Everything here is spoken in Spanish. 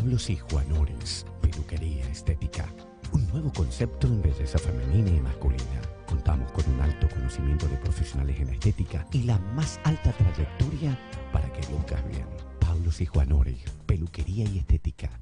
Pablos y Juanores, peluquería estética. Un nuevo concepto en belleza femenina y masculina. Contamos con un alto conocimiento de profesionales en estética y la más alta trayectoria para que luzcas bien. Pablos y Juanores, peluquería y estética.